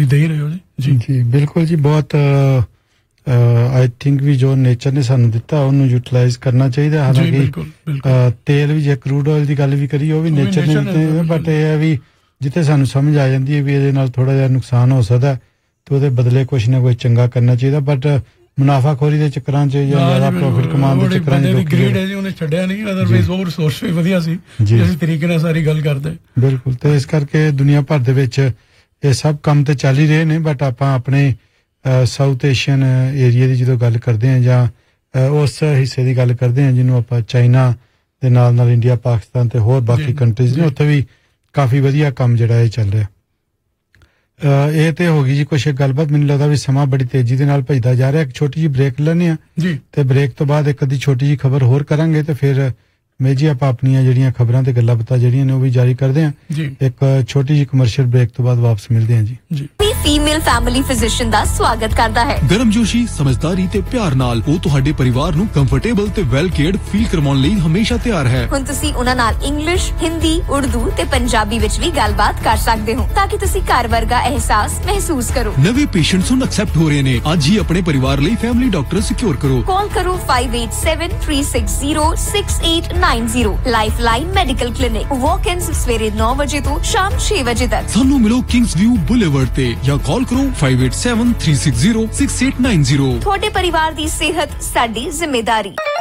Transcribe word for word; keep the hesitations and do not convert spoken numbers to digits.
ਜਾਣਕਾਰੀ ਦੇ ਰਹੇ ਹੋ ਜੀ। ਜੀ ਬਿਲਕੁਲ ਜੀ, ਬਹੁਤ ਆਈ ਥਿੰਕ ਵੀ ਜੋ ਨੇਚਰ ਨੇ ਸਾਨੂੰ ਦਿੱਤਾ ਉਹਨੂੰ ਯੂਟਿਲਾਈਜ਼ ਕਰਨਾ ਚਾਹੀਦਾ। ਹਾਲਾਂਕਿ ਤੇਲ ਵੀ ਜੇ ਕਰੂਡ ਆਇਲ ਦੀ ਗੱਲ ਵੀ ਕਰੀਏ ਉਹ ਵੀ ਨੇਚਰ ਨੇ ਦਿੱਤੇ, ਬਟ ਇਹ ਹੈ ਵੀ ਜਿੱਥੇ ਸਾਨੂੰ ਸਮਝ ਆ ਜਾਂਦੀ ਹੈ ਵੀ ਇਹਦੇ ਨਾਲ ਥੋੜਾ ਜਿਹਾ ਨੁਕਸਾਨ ਹੋ ਸਕਦਾ ਤੇ ਉਹਦੇ ਬਦਲੇ ਕੁਛ ਨਾ ਕੁਛ ਚੰਗਾ ਕਰਨਾ ਚਾਹੀਦਾ। ਬਟ ਮੁਨਾਫਾਖੋਰੀ ਦੇ ਚੱਕਰਾਂ 'ਚ ਜਾਂ ਜ਼ਿਆਦਾ ਪ੍ਰੋਫਿਟ ਕਮਾਉਣ ਦੇ ਚੱਕਰਾਂ 'ਚ ਲੋਕੀ ਗ੍ਰੇਡ ਹੈ ਜੀ ਉਹਨੇ ਛੱਡਿਆ ਨਹੀਂ, ਅਦਰਵਾਈਜ਼ ਉਹ ਰਿਸੋਰਸ ਵੀ ਵਧੀਆ ਸੀ ਜਿਸ ਤਰੀਕੇ ਨਾਲ ਸਾਰੀ ਗੱਲ ਕਰਦੇ। ਬਿਲਕੁਲ, ਤੇ ਇਸ ਕਰਕੇ ਦੁਨੀਆ ਭਰ ਦੇ ਵਿੱਚ ਇਹ ਸਭ ਕੰਮ ਤੇ ਚੱਲ ਹੀ ਰਹੇ ਨੇ, ਬਟ ਆਪਾਂ ਆਪਣੇ ਸਾਊਥ ਏਸ਼ੀਅਨ ਏਰੀਆ ਦੀ ਜਦੋਂ ਗੱਲ ਕਰਦੇ ਹਾਂ ਜਾਂ ਉਸ ਹਿੱਸੇ ਦੀ ਗੱਲ ਕਰਦੇ ਹਾਂ ਜਿਹਨੂੰ ਆਪਾਂ ਚਾਈਨਾ ਦੇ ਨਾਲ ਨਾਲ ਇੰਡੀਆ, ਪਾਕਿਸਤਾਨ ਤੇ ਹੋਰ ਬਾਕੀ ਕੰਟਰੀਜ਼ ਨੇ, ਉੱਥੇ ਵੀ ਕਾਫੀ ਵਧੀਆ ਕੰਮ ਜਿਹੜਾ ਇਹ ਚੱਲ ਰਿਹਾ। ਇਹ ਤੇ ਹੋ ਗਈ ਜੀ ਕੁਛ ਗੱਲਬਾਤ। ਮੈਨੂੰ ਲੱਗਦਾ ਵੀ ਸਮਾਂ ਬੜੀ ਤੇਜ਼ੀ ਦੇ ਨਾਲ ਭਜਦਾ ਜਾ ਰਿਹਾ। ਇੱਕ ਛੋਟੀ ਜਿਹੀ ਬ੍ਰੇਕ ਲੈਣੇ ਆ ਤੇ ਬ੍ਰੇਕ ਤੋਂ ਬਾਅਦ ਇੱਕ ਅੱਧੀ ਛੋਟੀ ਜਿਹੀ ਖਬਰ ਹੋਰ ਕਰਾਂਗੇ ਤੇ ਫਿਰ ਮੇਜੀ ਆਪਾਂ ਆਪਣੀਆਂ ਜਿਹੜੀਆਂ ਖਬਰਾਂ ਤੇ ਗੱਲਾਂ ਬਾਤਾਂ ਜਿਹੜੀਆਂ ਨੇ ਉਹ ਵੀ ਜਾਰੀ ਕਰਦੇ ਹਾਂ। ਇੱਕ ਛੋਟੀ ਜਿਹੀ ਕਮਰਸ਼ੀਅਲ ਬ੍ਰੇਕ ਤੋਂ ਬਾਅਦ ਵਾਪਸ ਮਿਲਦੇ ਹਾਂ ਜੀ। ਫੀਮੇਲ ਫੈਮਿਲੀ ਫਿਜ਼ੀਸ਼ੀਅਨ ਦਾ ਸਵਾਗਤ ਕਰਦਾ ਹੈ। ਗਰਮਜੋਸ਼ੀ, ਸਮਝਦਾਰੀ ਤੇ ਪਿਆਰ ਨਾਲ ਉਹ ਤੁਹਾਡੇ ਪਰਿਵਾਰ ਨੂੰ ਕੰਫਰਟੇਬਲ ਤੇ ਵੈਲ ਕੇਅਰਡ ਫੀਲ ਕਰਵਾਉਣ ਲਈ ਹਮੇਸ਼ਾ ਤਿਆਰ ਹੈ। ਹੁਣ ਤੁਸੀਂ ਉਹਨਾਂ ਨਾਲ ਇੰਗਲਿਸ਼, ਹਿੰਦੀ, ਉਰਦੂ ਤੇ ਪੰਜਾਬੀ ਵਿੱਚ ਵੀ ਗੱਲਬਾਤ ਕਰ ਸਕਦੇ ਹੋ ਤਾਂ ਕਿ ਤੁਸੀਂ ਘਰ ਵਰਗਾ ਅਹਿਸਾਸ ਮਹਿਸੂਸ ਕਰੋ। ਨਵੇਂ ਪੇਸ਼ੈਂਟਸ ਹੁਣ ਐਕਸੈਪਟ ਹੋ ਰਹੇ ਨੇ। ਅੱਜ ਹੀ ਆਪਣੇ ਪਰਿਵਾਰ ਲਈ ਫੈਮਿਲੀ ਡਾਕਟਰ ਸਿਕਿਉਰ ਕਰੋ। ਕਾਲ ਕਰੋ five eight seven three six zero six eight nine zero। Lifeline medical clinic, ਵਾਕ-ਇਨਸ ਸਵੇਰੇ ਨੌ ਵਜੇ ਤੋਂ ਸ਼ਾਮ ਛੇ ਵਜੇ ਤੱਕ। ਸਾਨੂੰ ਮਿਲੋ ਕਿੰਗਸ ਵਿਊ ਬੁਲੇਵਰਡ ਤੇ ਜਾਂ ਕਾਲ ਕਰੋ five eight seven three six zero six eight nine zero। ਤੁਹਾਡੇ ਪਰਿਵਾਰ ਦੀ ਸਿਹਤ ਸਾਡੀ ਜ਼ਿੰਮੇਵਾਰੀ।